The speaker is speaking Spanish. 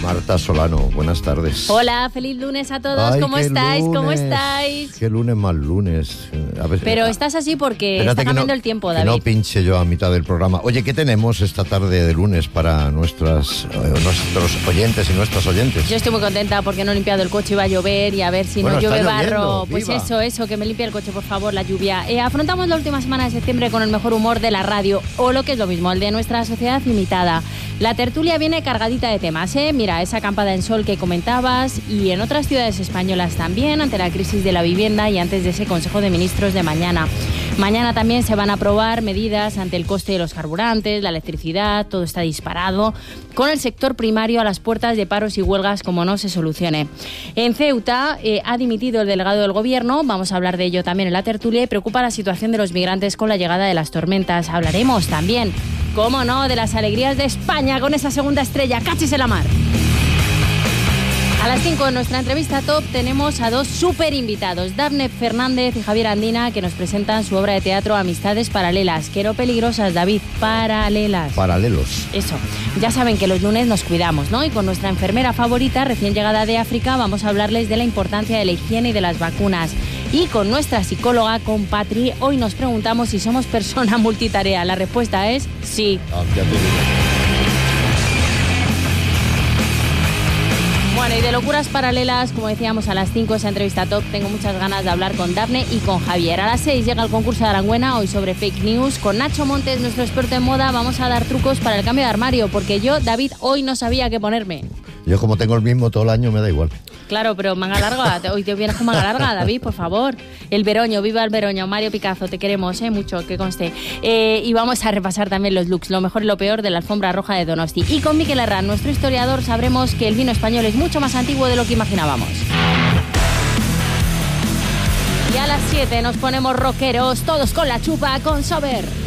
Marta Solano, buenas tardes. Hola, feliz lunes a todos. Ay, ¿cómo estáis? Lunes. ¿Cómo estáis? Qué lunes más lunes. A ver, pero estás así porque está cambiando el tiempo, David. Que no pinche yo a mitad del programa. Oye, ¿qué tenemos esta tarde de lunes para nuestros oyentes y nuestras oyentes? Yo estoy muy contenta porque no he limpiado el coche, iba a llover y a ver si no llueve barro. Pues eso, que me limpie el coche, por favor, la lluvia. Afrontamos la última semana de septiembre con el mejor humor de la radio, o lo que es lo mismo, el de nuestra sociedad imitada. La tertulia viene cargadita de temas, Mira, esa acampada en Sol que comentabas y en otras ciudades españolas también, ante la crisis de la vivienda y antes de ese Consejo de Ministros de mañana. Mañana también se van a aprobar medidas ante el coste de los carburantes, la electricidad, todo está disparado, con el sector primario a las puertas de paros y huelgas como no se solucione. En Ceuta ha dimitido el delegado del gobierno, vamos a hablar de ello también en la tertulia, y preocupa la situación de los migrantes con la llegada de las tormentas. Hablaremos también, cómo no, de las alegrías de España con esa segunda estrella, ¡cachis en la mar! A las 5 en nuestra entrevista top tenemos a dos súper invitados, Dafne Fernández y Javier Andina, que nos presentan su obra de teatro Amistades Paralelas, que no peligrosas, David, paralelas. Paralelos. Eso, ya saben que los lunes nos cuidamos, ¿no? Y con nuestra enfermera favorita, recién llegada de África, vamos a hablarles de la importancia de la higiene y de las vacunas. Y con nuestra psicóloga, con Patri, hoy nos preguntamos si somos persona multitarea. La respuesta es sí. Ya te digo. Bueno, y de locuras paralelas, como decíamos, a las 5 esa entrevista top, tengo muchas ganas de hablar con Dafne y con Javier. A las 6 llega el concurso de Arangüena, hoy sobre fake news. Con Nacho Montes, nuestro experto en moda, vamos a dar trucos para el cambio de armario, porque yo, David, hoy no sabía qué ponerme. Yo como tengo el mismo todo el año, me da igual. Claro, pero manga larga, hoy te vienes con manga larga, David, por favor. El Veroño, viva el Veroño, Mario Picazo, te queremos, mucho, que conste. Y vamos a repasar también los looks, lo mejor y lo peor de la alfombra roja de Donosti. Y con Miquel Herrán, nuestro historiador, sabremos que el vino español es mucho más antiguo de lo que imaginábamos. Y a las 7 nos ponemos rockeros, todos con la chupa, con Sober.